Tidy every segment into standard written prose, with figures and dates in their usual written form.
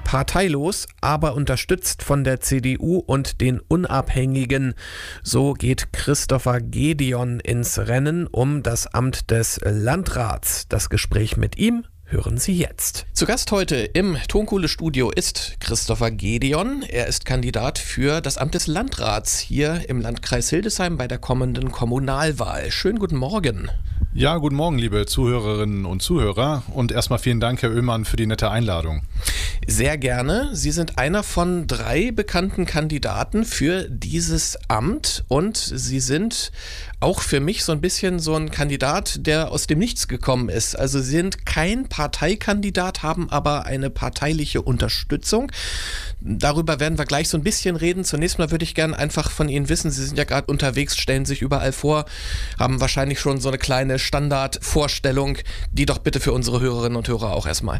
Parteilos, aber unterstützt von der CDU und den Unabhängigen. So geht Christopher Gedeon ins Rennen um das Amt des Landrats. Das Gespräch mit ihm hören Sie jetzt. Zu Gast heute im Tonkohle-Studio ist Christopher Gedeon. Er ist Kandidat für das Amt des Landrats hier im Landkreis Hildesheim bei der kommenden Kommunalwahl. Schönen guten Morgen. Ja, guten Morgen, liebe Zuhörerinnen und Zuhörer. Und erstmal vielen Dank, Herr Oehlmann, für die nette Einladung. Sehr gerne. Sie sind einer von 3 bekannten Kandidaten für dieses Amt und Sie sind auch für mich so ein bisschen so ein Kandidat, der aus dem Nichts gekommen ist. Also Sie sind kein Parteikandidat, haben aber eine parteiliche Unterstützung. Darüber werden wir gleich so ein bisschen reden. Zunächst mal würde ich gerne einfach von Ihnen wissen, Sie sind ja gerade unterwegs, stellen sich überall vor, haben wahrscheinlich schon so eine kleine Standardvorstellung, die doch bitte für unsere Hörerinnen und Hörer auch erstmal.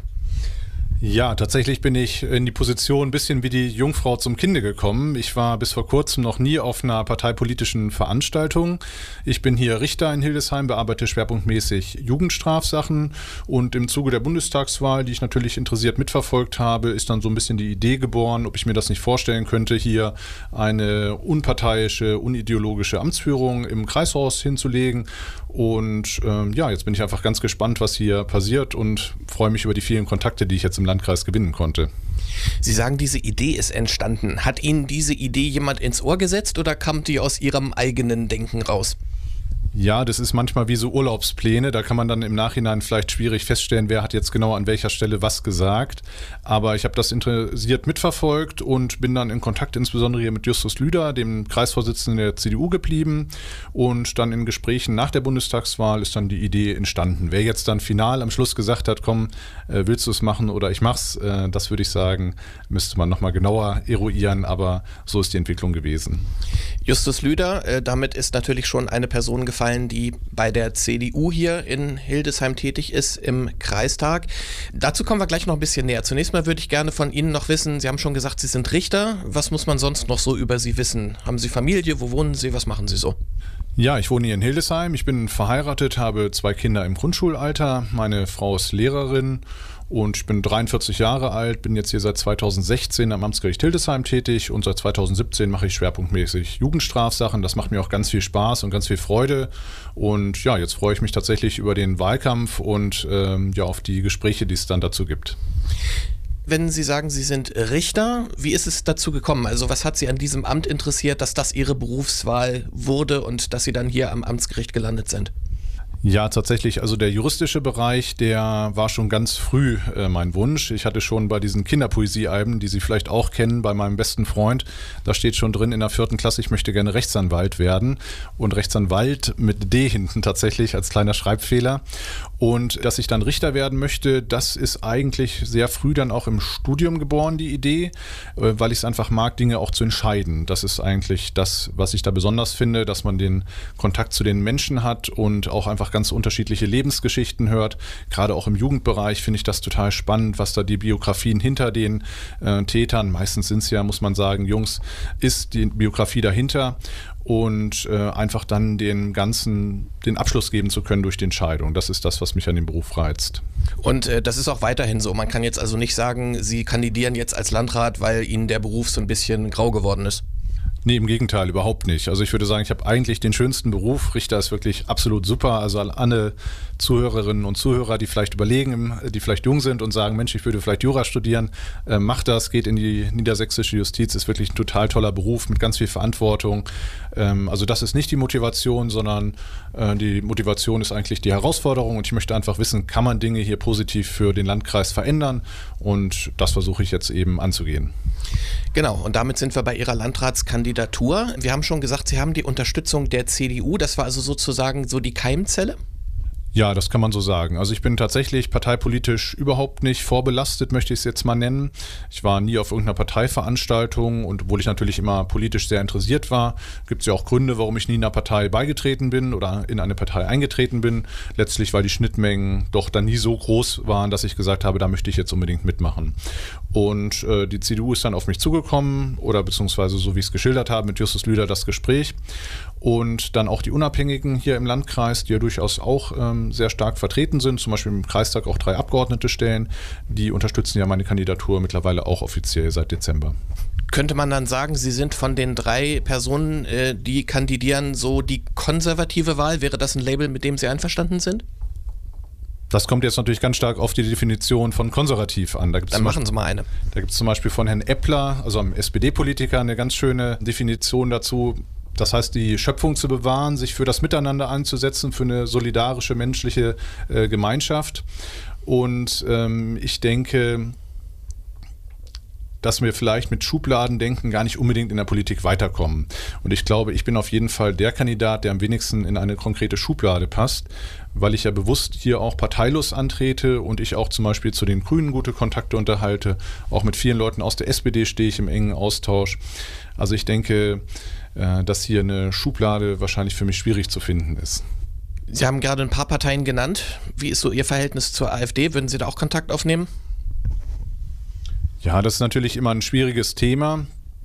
Ja, tatsächlich bin ich in die Position ein bisschen wie die Jungfrau zum Kinde gekommen. Ich war bis vor kurzem noch nie auf einer parteipolitischen Veranstaltung. Ich bin hier Richter in Hildesheim, bearbeite schwerpunktmäßig Jugendstrafsachen und im Zuge der Bundestagswahl, die ich natürlich interessiert mitverfolgt habe, ist dann so ein bisschen die Idee geboren, ob ich mir das nicht vorstellen könnte, hier eine unparteiische, unideologische Amtsführung im Kreishaus hinzulegen. Und jetzt bin ich einfach ganz gespannt, was hier passiert und freue mich über die vielen Kontakte, die ich jetzt im Landkreis gewinnen konnte. Sie sagen, diese Idee ist entstanden. Hat Ihnen diese Idee jemand ins Ohr gesetzt oder kam die aus Ihrem eigenen Denken raus? Ja, das ist manchmal wie so Urlaubspläne. Da kann man dann im Nachhinein vielleicht schwierig feststellen, wer hat jetzt genau an welcher Stelle was gesagt. Aber ich habe das interessiert mitverfolgt und bin dann in Kontakt insbesondere hier mit Justus Lüder, dem Kreisvorsitzenden der CDU, geblieben. Und dann in Gesprächen nach der Bundestagswahl ist dann die Idee entstanden. Wer jetzt dann final am Schluss gesagt hat, komm, willst du es machen oder ich mach's, das würde ich sagen, müsste man nochmal genauer eruieren. Aber so ist die Entwicklung gewesen. Justus Lüder, damit ist natürlich schon eine Person gefallen, die bei der CDU hier in Hildesheim tätig ist im Kreistag. Dazu kommen wir gleich noch ein bisschen näher. Zunächst mal würde ich gerne von Ihnen noch wissen, Sie haben schon gesagt, Sie sind Richter. Was muss man sonst noch so über Sie wissen? Haben Sie Familie? Wo wohnen Sie? Was machen Sie so? Ja, ich wohne hier in Hildesheim. Ich bin verheiratet, habe 2 Kinder im Grundschulalter. Meine Frau ist Lehrerin. Und ich bin 43 Jahre alt, bin jetzt hier seit 2016 am Amtsgericht Hildesheim tätig und seit 2017 mache ich schwerpunktmäßig Jugendstrafsachen. Das macht mir auch ganz viel Spaß und ganz viel Freude. Und ja, jetzt freue ich mich tatsächlich über den Wahlkampf und auf die Gespräche, die es dann dazu gibt. Wenn Sie sagen, Sie sind Richter, wie ist es dazu gekommen? Also was hat Sie an diesem Amt interessiert, dass das Ihre Berufswahl wurde und dass Sie dann hier am Amtsgericht gelandet sind? Ja, tatsächlich. Also der juristische Bereich, der war schon ganz früh mein Wunsch. Ich hatte schon bei diesen Kinderpoesie-Alben, die Sie vielleicht auch kennen, bei meinem besten Freund, da steht schon drin in der 4. Klasse, ich möchte gerne Rechtsanwalt werden. Und Rechtsanwalt mit D hinten tatsächlich als kleiner Schreibfehler. Und dass ich dann Richter werden möchte, das ist eigentlich sehr früh dann auch im Studium geboren, die Idee, weil ich es einfach mag, Dinge auch zu entscheiden. Das ist eigentlich das, was ich da besonders finde, dass man den Kontakt zu den Menschen hat und auch einfach ganz unterschiedliche Lebensgeschichten hört. Gerade auch im Jugendbereich finde ich das total spannend, was da die Biografien hinter den Tätern, meistens sind es ja, muss man sagen, Jungs, ist die Biografie dahinter. Und einfach dann den Abschluss geben zu können durch die Entscheidung. Das ist das, was mich an dem Beruf reizt. Und das ist auch weiterhin so. Man kann jetzt also nicht sagen, Sie kandidieren jetzt als Landrat, weil Ihnen der Beruf so ein bisschen grau geworden ist. Nee, im Gegenteil, überhaupt nicht. Also ich würde sagen, ich habe eigentlich den schönsten Beruf. Richter ist wirklich absolut super. Also alle Zuhörerinnen und Zuhörer, die vielleicht überlegen, die vielleicht jung sind und sagen, Mensch, ich würde vielleicht Jura studieren, macht das, geht in die niedersächsische Justiz, ist wirklich ein total toller Beruf mit ganz viel Verantwortung. Also das ist nicht die Motivation, sondern die Motivation ist eigentlich die Herausforderung und ich möchte einfach wissen, kann man Dinge hier positiv für den Landkreis verändern und das versuche ich jetzt eben anzugehen. Genau, und damit sind wir bei Ihrer Landratskandidatur. Wir haben schon gesagt, Sie haben die Unterstützung der CDU, das war also sozusagen so die Keimzelle? Ja, das kann man so sagen. Also ich bin tatsächlich parteipolitisch überhaupt nicht vorbelastet, möchte ich es jetzt mal nennen. Ich war nie auf irgendeiner Parteiveranstaltung und obwohl ich natürlich immer politisch sehr interessiert war, gibt es ja auch Gründe, warum ich nie einer Partei beigetreten bin oder in eine Partei eingetreten bin. Letztlich, weil die Schnittmengen doch dann nie so groß waren, dass ich gesagt habe, da möchte ich jetzt unbedingt mitmachen. Und die CDU ist dann auf mich zugekommen oder beziehungsweise so wie ich es geschildert habe, mit Justus Lüder das Gespräch. Und dann auch die Unabhängigen hier im Landkreis, die ja durchaus auch sehr stark vertreten sind, zum Beispiel im Kreistag auch 3 Abgeordnete stellen. Die unterstützen ja meine Kandidatur mittlerweile auch offiziell seit Dezember. Könnte man dann sagen, Sie sind von den 3 Personen, die kandidieren, so die konservative Wahl? Wäre das ein Label, mit dem Sie einverstanden sind? Das kommt jetzt natürlich ganz stark auf die Definition von konservativ an. Dann machen Sie mal eine. Da gibt es zum Beispiel von Herrn Eppler, also einem SPD-Politiker, eine ganz schöne Definition dazu. Das heißt, die Schöpfung zu bewahren, sich für das Miteinander einzusetzen, für eine solidarische menschliche Gemeinschaft. Und ich denke, dass wir vielleicht mit Schubladendenken gar nicht unbedingt in der Politik weiterkommen. Und ich glaube, ich bin auf jeden Fall der Kandidat, der am wenigsten in eine konkrete Schublade passt, weil ich ja bewusst hier auch parteilos antrete und ich auch zum Beispiel zu den Grünen gute Kontakte unterhalte. Auch mit vielen Leuten aus der SPD stehe ich im engen Austausch. Also ich denke, dass hier eine Schublade wahrscheinlich für mich schwierig zu finden ist. Sie haben gerade ein paar Parteien genannt. Wie ist so Ihr Verhältnis zur AfD? Würden Sie da auch Kontakt aufnehmen? Ja, das ist natürlich immer ein schwieriges Thema.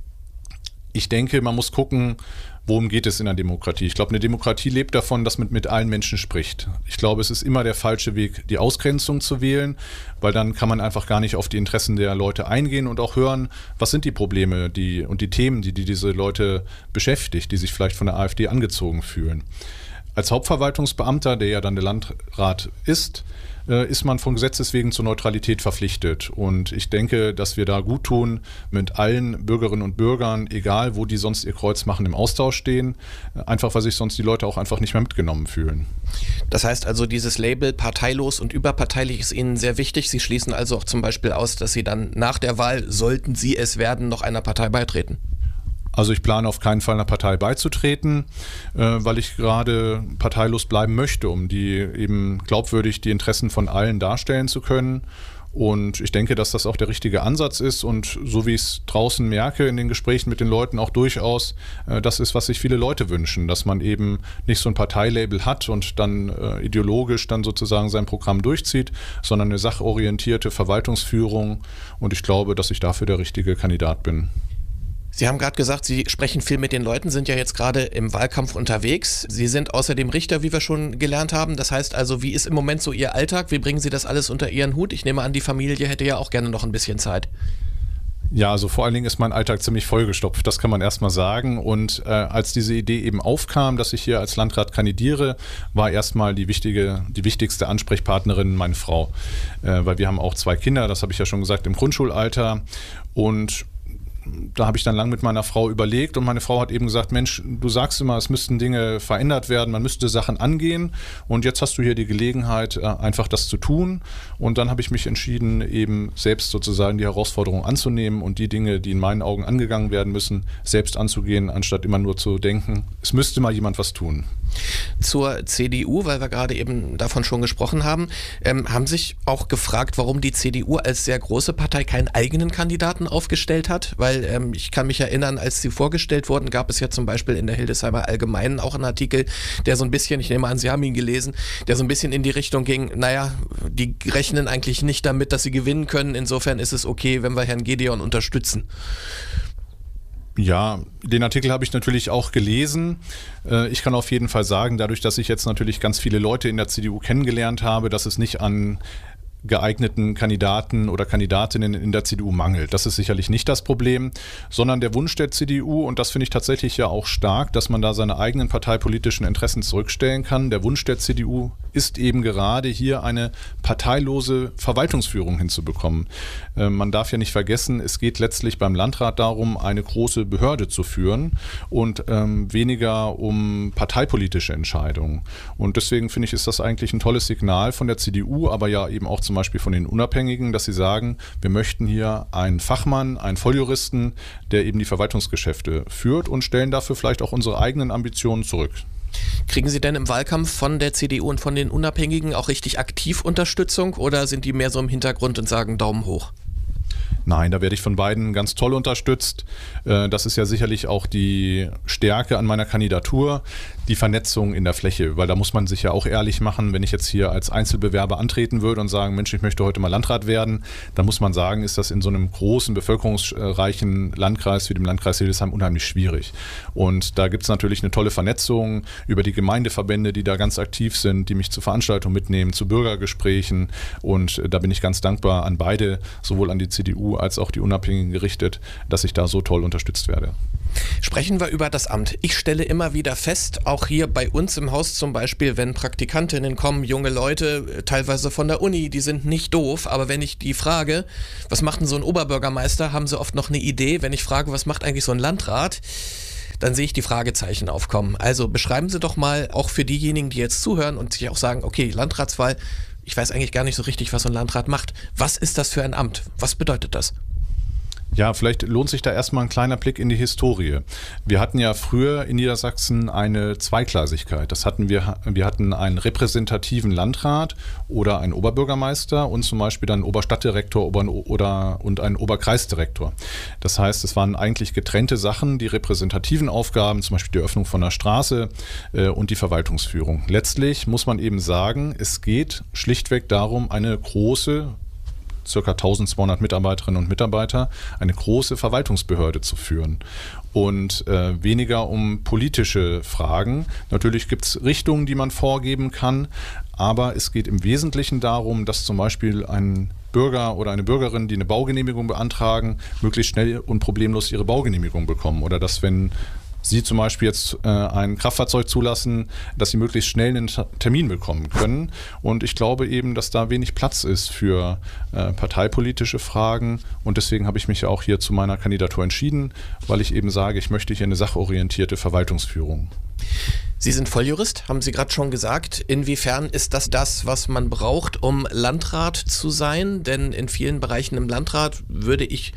Ich denke, man muss gucken, worum geht es in der Demokratie. Ich glaube, eine Demokratie lebt davon, dass man mit allen Menschen spricht. Ich glaube, es ist immer der falsche Weg, die Ausgrenzung zu wählen, weil dann kann man einfach gar nicht auf die Interessen der Leute eingehen und auch hören, was sind die Probleme und die Themen, die diese Leute beschäftigt, die sich vielleicht von der AfD angezogen fühlen. Als Hauptverwaltungsbeamter, der ja dann der Landrat ist man von Gesetzes wegen zur Neutralität verpflichtet. Und ich denke, dass wir da gut tun, mit allen Bürgerinnen und Bürgern, egal wo die sonst ihr Kreuz machen, im Austausch stehen, einfach weil sich sonst die Leute auch einfach nicht mehr mitgenommen fühlen. Das heißt also, dieses Label parteilos und überparteilich ist Ihnen sehr wichtig. Sie schließen also auch zum Beispiel aus, dass Sie dann nach der Wahl, sollten Sie es werden, noch einer Partei beitreten. Also ich plane auf keinen Fall einer Partei beizutreten, weil ich gerade parteilos bleiben möchte, um die eben glaubwürdig die Interessen von allen darstellen zu können. Und ich denke, dass das auch der richtige Ansatz ist und so wie ich es draußen merke in den Gesprächen mit den Leuten auch durchaus, das ist, was sich viele Leute wünschen, dass man eben nicht so ein Parteilabel hat und dann ideologisch dann sozusagen sein Programm durchzieht, sondern eine sachorientierte Verwaltungsführung und ich glaube, dass ich dafür der richtige Kandidat bin. Sie haben gerade gesagt, Sie sprechen viel mit den Leuten, sind ja jetzt gerade im Wahlkampf unterwegs. Sie sind außerdem Richter, wie wir schon gelernt haben. Das heißt also, wie ist im Moment so Ihr Alltag? Wie bringen Sie das alles unter Ihren Hut? Ich nehme an, die Familie hätte ja auch gerne noch ein bisschen Zeit. Ja, also vor allen Dingen ist mein Alltag ziemlich vollgestopft, das kann man erstmal sagen. Und als diese Idee eben aufkam, dass ich hier als Landrat kandidiere, war erstmal die wichtigste Ansprechpartnerin meine Frau. Weil wir haben auch 2 Kinder, das habe ich ja schon gesagt, im Grundschulalter. Und da habe ich dann lang mit meiner Frau überlegt und meine Frau hat eben gesagt, Mensch, du sagst immer, es müssten Dinge verändert werden, man müsste Sachen angehen und jetzt hast du hier die Gelegenheit, einfach das zu tun und dann habe ich mich entschieden, eben selbst sozusagen die Herausforderung anzunehmen und die Dinge, die in meinen Augen angegangen werden müssen, selbst anzugehen, anstatt immer nur zu denken, es müsste mal jemand was tun. Zur CDU, weil wir gerade eben davon schon gesprochen haben, haben sich auch gefragt, warum die CDU als sehr große Partei keinen eigenen Kandidaten aufgestellt hat, weil ich kann mich erinnern, als sie vorgestellt wurden, gab es ja zum Beispiel in der Hildesheimer Allgemeinen auch einen Artikel, der so ein bisschen, ich nehme an, Sie haben ihn gelesen, der so ein bisschen in die Richtung ging, naja, die rechnen eigentlich nicht damit, dass sie gewinnen können, insofern ist es okay, wenn wir Herrn Gedeon unterstützen. Ja, den Artikel habe ich natürlich auch gelesen. Ich kann auf jeden Fall sagen, dadurch, dass ich jetzt natürlich ganz viele Leute in der CDU kennengelernt habe, dass es nicht an geeigneten Kandidaten oder Kandidatinnen in der CDU mangelt. Das ist sicherlich nicht das Problem, sondern der Wunsch der CDU, und das finde ich tatsächlich ja auch stark, dass man da seine eigenen parteipolitischen Interessen zurückstellen kann. Der Wunsch der CDU ist eben gerade hier eine parteilose Verwaltungsführung hinzubekommen. Man darf ja nicht vergessen, es geht letztlich beim Landrat darum, eine große Behörde zu führen und weniger um parteipolitische Entscheidungen. Und deswegen finde ich, ist das eigentlich ein tolles Signal von der CDU, aber ja eben auch zum Beispiel von den Unabhängigen, dass sie sagen, wir möchten hier einen Fachmann, einen Volljuristen, der eben die Verwaltungsgeschäfte führt und stellen dafür vielleicht auch unsere eigenen Ambitionen zurück. Kriegen Sie denn im Wahlkampf von der CDU und von den Unabhängigen auch richtig aktiv Unterstützung oder sind die mehr so im Hintergrund und sagen Daumen hoch? Nein, da werde ich von beiden ganz toll unterstützt. Das ist ja sicherlich auch die Stärke an meiner Kandidatur, die Vernetzung in der Fläche, weil da muss man sich ja auch ehrlich machen, wenn ich jetzt hier als Einzelbewerber antreten würde und sagen, Mensch, ich möchte heute mal Landrat werden, dann muss man sagen, ist das in so einem großen, bevölkerungsreichen Landkreis wie dem Landkreis Hildesheim unheimlich schwierig. Und da gibt es natürlich eine tolle Vernetzung über die Gemeindeverbände, die da ganz aktiv sind, die mich zu Veranstaltungen mitnehmen, zu Bürgergesprächen, und da bin ich ganz dankbar an beide, sowohl an die CDU als auch die Unabhängigen gerichtet, dass ich da so toll unterstützt werde. Sprechen wir über das Amt. Ich stelle immer wieder fest, auch hier bei uns im Haus zum Beispiel, wenn Praktikantinnen kommen, junge Leute, teilweise von der Uni, die sind nicht doof, aber wenn ich die frage, was macht denn so ein Oberbürgermeister, haben sie oft noch eine Idee. Wenn ich frage, was macht eigentlich so ein Landrat, dann sehe ich die Fragezeichen aufkommen. Also beschreiben Sie doch mal, auch für diejenigen, die jetzt zuhören und sich auch sagen, okay, Landratswahl, ich weiß eigentlich gar nicht so richtig, was so ein Landrat macht. Was ist das für ein Amt? Was bedeutet das? Ja, vielleicht lohnt sich da erstmal ein kleiner Blick in die Historie. Wir hatten ja früher in Niedersachsen eine Zweigleisigkeit. Wir hatten einen repräsentativen Landrat oder einen Oberbürgermeister und zum Beispiel dann einen Oberstadtdirektor und einen Oberkreisdirektor. Das heißt, es waren eigentlich getrennte Sachen, die repräsentativen Aufgaben, zum Beispiel die Öffnung von der Straße und die Verwaltungsführung. Letztlich muss man eben sagen, es geht schlichtweg darum, eine große, ca. 1200 Mitarbeiterinnen und Mitarbeiter, eine große Verwaltungsbehörde zu führen und weniger um politische Fragen. Natürlich gibt es Richtungen, die man vorgeben kann, aber es geht im Wesentlichen darum, dass zum Beispiel ein Bürger oder eine Bürgerin, die eine Baugenehmigung beantragen, möglichst schnell und problemlos ihre Baugenehmigung bekommen, oder dass, wenn Sie zum Beispiel jetzt ein Kraftfahrzeug zulassen, dass Sie möglichst schnell einen Termin bekommen können. Und ich glaube eben, dass da wenig Platz ist für parteipolitische Fragen. Und deswegen habe ich mich ja auch hier zu meiner Kandidatur entschieden, weil ich eben sage, ich möchte hier eine sachorientierte Verwaltungsführung. Sie sind Volljurist, haben Sie gerade schon gesagt. Inwiefern ist das, was man braucht, um Landrat zu sein? Denn in vielen Bereichen im Landkreis würde ich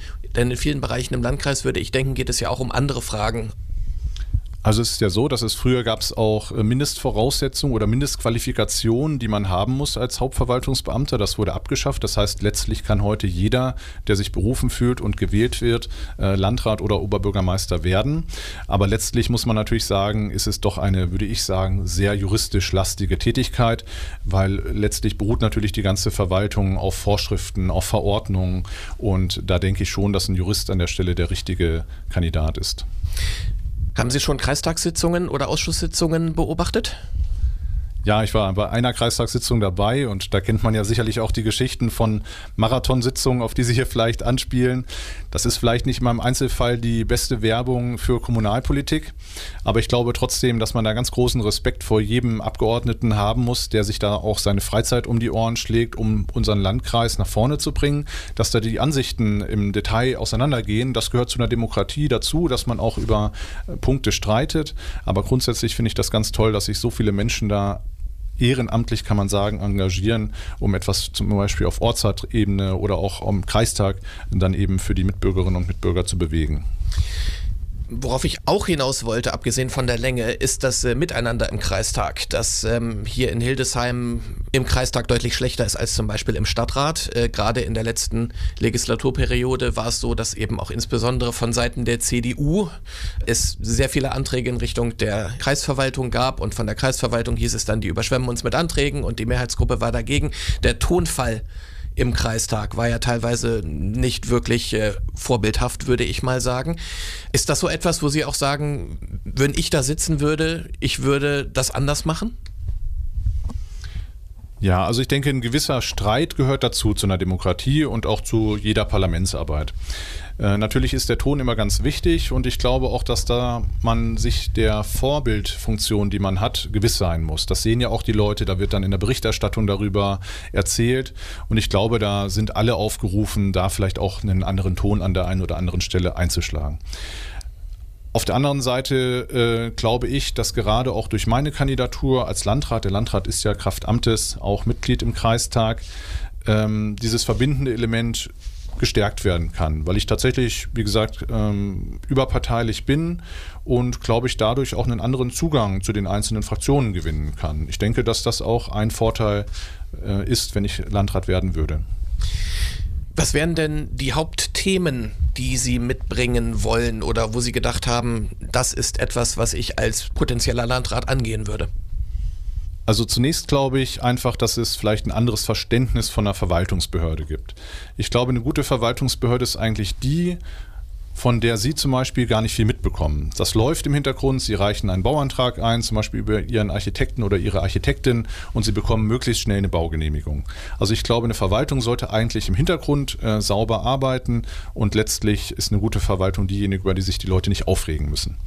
denken, geht es ja auch um andere Fragen. Also es ist ja so, dass früher gab es auch Mindestvoraussetzungen oder Mindestqualifikationen, die man haben muss als Hauptverwaltungsbeamter. Das wurde abgeschafft. Das heißt, letztlich kann heute jeder, der sich berufen fühlt und gewählt wird, Landrat oder Oberbürgermeister werden. Aber letztlich muss man natürlich sagen, ist es doch eine, würde ich sagen, sehr juristisch lastige Tätigkeit, weil letztlich beruht natürlich die ganze Verwaltung auf Vorschriften, auf Verordnungen. Und da denke ich schon, dass ein Jurist an der Stelle der richtige Kandidat ist. Haben Sie schon Kreistagssitzungen oder Ausschusssitzungen beobachtet? Ja, ich war bei einer Kreistagssitzung dabei und da kennt man ja sicherlich auch die Geschichten von Marathonsitzungen, auf die Sie hier vielleicht anspielen. Das ist vielleicht nicht immer im Einzelfall die beste Werbung für Kommunalpolitik, aber ich glaube trotzdem, dass man da ganz großen Respekt vor jedem Abgeordneten haben muss, der sich da auch seine Freizeit um die Ohren schlägt, um unseren Landkreis nach vorne zu bringen. Dass da die Ansichten im Detail auseinandergehen, das gehört zu einer Demokratie dazu, dass man auch über Punkte streitet. Aber grundsätzlich finde ich das ganz toll, dass sich so viele Menschen da ehrenamtlich, kann man sagen, engagieren, um etwas zum Beispiel auf Ortsratebene oder auch am Kreistag dann eben für die Mitbürgerinnen und Mitbürger zu bewegen. Worauf ich auch hinaus wollte, abgesehen von der Länge, ist das Miteinander im Kreistag, das hier in Hildesheim im Kreistag deutlich schlechter ist als zum Beispiel im Stadtrat. Gerade in der letzten Legislaturperiode war es so, dass eben auch insbesondere von Seiten der CDU es sehr viele Anträge in Richtung der Kreisverwaltung gab und von der Kreisverwaltung hieß es dann, die überschwemmen uns mit Anträgen und die Mehrheitsgruppe war dagegen. Der Tonfall im Kreistag war ja teilweise nicht wirklich vorbildhaft, würde ich mal sagen. Ist das so etwas, wo Sie auch sagen, wenn ich da sitzen würde, ich würde das anders machen? Ja, also ich denke, ein gewisser Streit gehört dazu, zu einer Demokratie und auch zu jeder Parlamentsarbeit. Natürlich ist der Ton immer ganz wichtig und ich glaube auch, dass da man sich der Vorbildfunktion, die man hat, gewiss sein muss. Das sehen ja auch die Leute, da wird dann in der Berichterstattung darüber erzählt und ich glaube, da sind alle aufgerufen, da vielleicht auch einen anderen Ton an der einen oder anderen Stelle einzuschlagen. Auf der anderen Seite glaube ich, dass gerade auch durch meine Kandidatur als Landrat, der Landrat ist ja Kraft Amtes auch Mitglied im Kreistag, dieses verbindende Element gestärkt werden kann, weil ich tatsächlich, wie gesagt, überparteilich bin und, glaube ich, dadurch auch einen anderen Zugang zu den einzelnen Fraktionen gewinnen kann. Ich denke, dass das auch ein Vorteil ist, wenn ich Landrat werden würde. Was wären denn die Hauptthemen, die Sie mitbringen wollen oder wo Sie gedacht haben, das ist etwas, was ich als potenzieller Landrat angehen würde? Also zunächst glaube ich einfach, dass es vielleicht ein anderes Verständnis von einer Verwaltungsbehörde gibt. Ich glaube, eine gute Verwaltungsbehörde ist eigentlich die, von der Sie zum Beispiel gar nicht viel mitbekommen. Das läuft im Hintergrund, Sie reichen einen Bauantrag ein, zum Beispiel über Ihren Architekten oder Ihre Architektin und Sie bekommen möglichst schnell eine Baugenehmigung. Also ich glaube, eine Verwaltung sollte eigentlich im Hintergrund sauber arbeiten und letztlich ist eine gute Verwaltung diejenige, über die sich die Leute nicht aufregen müssen.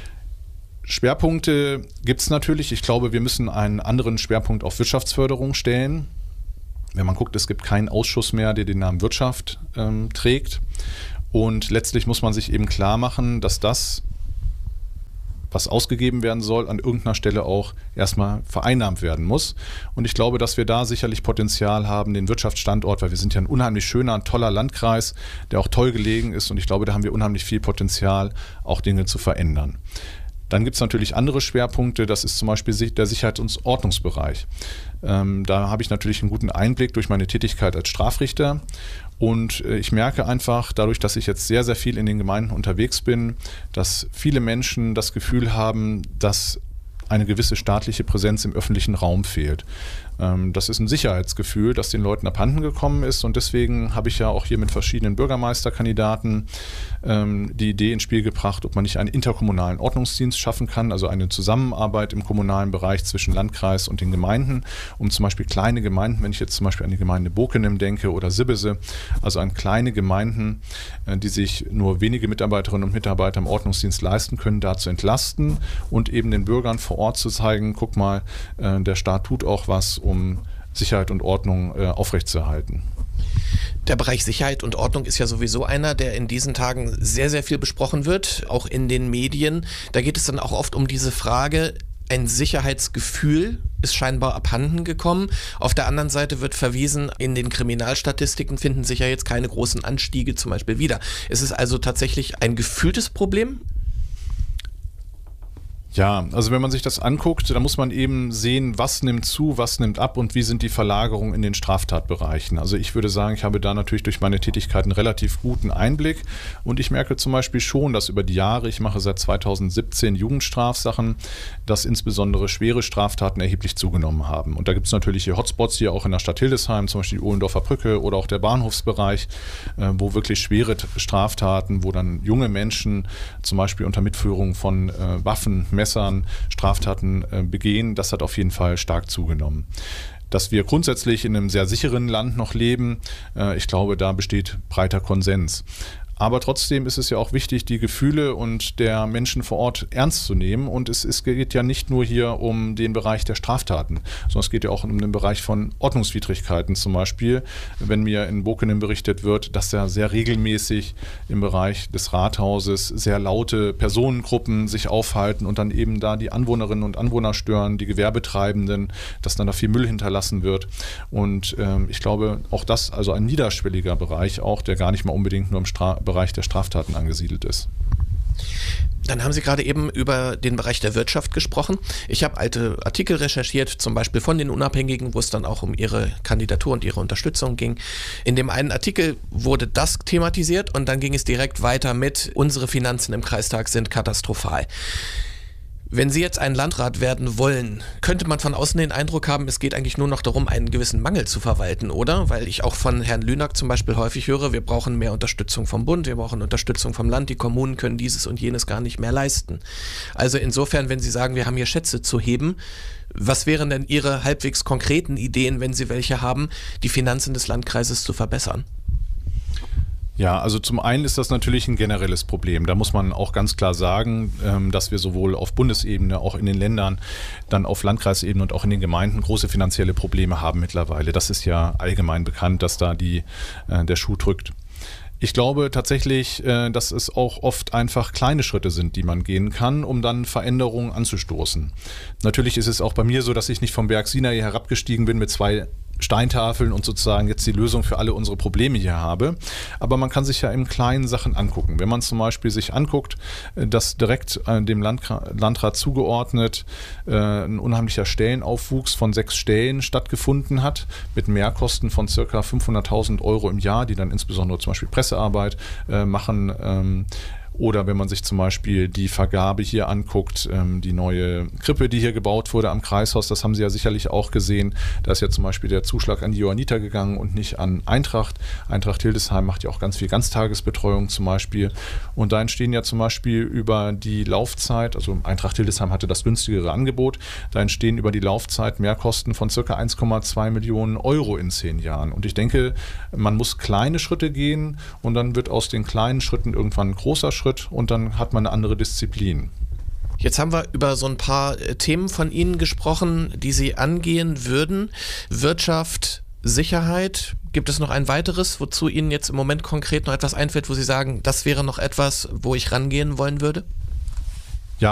Schwerpunkte gibt es natürlich. Ich glaube, wir müssen einen anderen Schwerpunkt auf Wirtschaftsförderung stellen. Wenn man guckt, es gibt keinen Ausschuss mehr, der den Namen Wirtschaft trägt. Und letztlich muss man sich eben klar machen, dass das, was ausgegeben werden soll, an irgendeiner Stelle auch erstmal vereinnahmt werden muss. Und ich glaube, dass wir da sicherlich Potenzial haben, den Wirtschaftsstandort, weil wir sind ja ein unheimlich schöner, toller Landkreis, der auch toll gelegen ist. Und ich glaube, da haben wir unheimlich viel Potenzial, auch Dinge zu verändern. Dann gibt es natürlich andere Schwerpunkte, das ist zum Beispiel der Sicherheits- und Ordnungsbereich. Da habe ich natürlich einen guten Einblick durch meine Tätigkeit als Strafrichter und ich merke einfach, dadurch, dass ich jetzt sehr, sehr viel in den Gemeinden unterwegs bin, dass viele Menschen das Gefühl haben, dass eine gewisse staatliche Präsenz im öffentlichen Raum fehlt. Das ist ein Sicherheitsgefühl, das den Leuten abhanden gekommen ist und deswegen habe ich ja auch hier mit verschiedenen Bürgermeisterkandidaten die Idee ins Spiel gebracht, ob man nicht einen interkommunalen Ordnungsdienst schaffen kann, also eine Zusammenarbeit im kommunalen Bereich zwischen Landkreis und den Gemeinden, um zum Beispiel kleine Gemeinden, wenn ich jetzt zum Beispiel an die Gemeinde Bokenem denke oder Sibbese, also an kleine Gemeinden, die sich nur wenige Mitarbeiterinnen und Mitarbeiter im Ordnungsdienst leisten können, da zu entlasten und eben den Bürgern vor Ort zu zeigen, guck mal, der Staat tut auch was, um Sicherheit und Ordnung aufrechtzuerhalten. Der Bereich Sicherheit und Ordnung ist ja sowieso einer, der in diesen Tagen sehr, sehr viel besprochen wird, auch in den Medien. Da geht es dann auch oft um diese Frage, ein Sicherheitsgefühl ist scheinbar abhanden gekommen. Auf der anderen Seite wird verwiesen, in den Kriminalstatistiken finden sich ja jetzt keine großen Anstiege zum Beispiel wieder. Ist es also tatsächlich ein gefühltes Problem? Ja, also wenn man sich das anguckt, dann muss man eben sehen, was nimmt zu, was nimmt ab und wie sind die Verlagerungen in den Straftatbereichen. Also ich würde sagen, ich habe da natürlich durch meine Tätigkeit einen relativ guten Einblick und ich merke zum Beispiel schon, dass über die Jahre, ich mache seit 2017 Jugendstrafsachen, dass insbesondere schwere Straftaten erheblich zugenommen haben. Und da gibt es natürlich hier Hotspots hier auch in der Stadt Hildesheim, zum Beispiel die Ohlendorfer Brücke oder auch der Bahnhofsbereich, wo wirklich schwere Straftaten, wo dann junge Menschen zum Beispiel unter Mitführung von Waffen, Messern, Straftaten begehen, das hat auf jeden Fall stark zugenommen. Dass wir grundsätzlich in einem sehr sicheren Land noch leben, ich glaube, da besteht breiter Konsens. Aber trotzdem ist es ja auch wichtig, die Gefühle und der Menschen vor Ort ernst zu nehmen. Und es geht ja nicht nur hier um den Bereich der Straftaten, sondern es geht ja auch um den Bereich von Ordnungswidrigkeiten zum Beispiel. Wenn mir in Bokenem berichtet wird, dass da sehr regelmäßig im Bereich des Rathauses sehr laute Personengruppen sich aufhalten und dann eben da die Anwohnerinnen und Anwohner stören, die Gewerbetreibenden, dass dann da viel Müll hinterlassen wird. Und ich glaube, auch das, also ein niederschwelliger Bereich auch, der gar nicht mal unbedingt nur im Bereich der Straftaten angesiedelt ist. Dann haben Sie gerade eben über den Bereich der Wirtschaft gesprochen. Ich habe alte Artikel recherchiert, zum Beispiel von den Unabhängigen, wo es dann auch um Ihre Kandidatur und Ihre Unterstützung ging. In dem einen Artikel wurde das thematisiert und dann ging es direkt weiter mit, unsere Finanzen im Kreistag sind katastrophal. Wenn Sie jetzt ein Landrat werden wollen, könnte man von außen den Eindruck haben, es geht eigentlich nur noch darum, einen gewissen Mangel zu verwalten, oder? Weil ich auch von Herrn Lünack zum Beispiel häufig höre, wir brauchen mehr Unterstützung vom Bund, wir brauchen Unterstützung vom Land, die Kommunen können dieses und jenes gar nicht mehr leisten. Also insofern, wenn Sie sagen, wir haben hier Schätze zu heben, was wären denn Ihre halbwegs konkreten Ideen, wenn Sie welche haben, die Finanzen des Landkreises zu verbessern? Ja, also zum einen ist das natürlich ein generelles Problem. Da muss man auch ganz klar sagen, dass wir sowohl auf Bundesebene, auch in den Ländern, dann auf Landkreisebene und auch in den Gemeinden große finanzielle Probleme haben mittlerweile. Das ist ja allgemein bekannt, dass da der Schuh drückt. Ich glaube tatsächlich, dass es auch oft einfach kleine Schritte sind, die man gehen kann, um dann Veränderungen anzustoßen. Natürlich ist es auch bei mir so, dass ich nicht vom Berg Sinai herabgestiegen bin mit 2 Steintafeln und sozusagen jetzt die Lösung für alle unsere Probleme hier habe. Aber man kann sich ja im Kleinen Sachen angucken. Wenn man zum Beispiel sich anguckt, dass direkt dem Landrat zugeordnet ein unheimlicher Stellenaufwuchs von 6 Stellen stattgefunden hat, mit Mehrkosten von ca. 500.000 Euro im Jahr, die dann insbesondere zum Beispiel Pressearbeit machen. Oder wenn man sich zum Beispiel die Vergabe hier anguckt, die neue Krippe, die hier gebaut wurde am Kreishaus, das haben Sie ja sicherlich auch gesehen. Da ist ja zum Beispiel der Zuschlag an die Johanniter gegangen und nicht an Eintracht. Eintracht Hildesheim macht ja auch ganz viel Ganztagesbetreuung zum Beispiel. Und da entstehen ja zum Beispiel über die Laufzeit, also Eintracht Hildesheim hatte das günstigere Angebot, da entstehen über die Laufzeit Mehrkosten von ca. 1,2 Millionen Euro in 10 Jahren. Und ich denke, man muss kleine Schritte gehen und dann wird aus den kleinen Schritten irgendwann ein großer Schritt. Und dann hat man eine andere Disziplin. Jetzt haben wir über so ein paar Themen von Ihnen gesprochen, die Sie angehen würden. Wirtschaft, Sicherheit. Gibt es noch ein weiteres, wozu Ihnen jetzt im Moment konkret noch etwas einfällt, wo Sie sagen, das wäre noch etwas, wo ich rangehen wollen würde?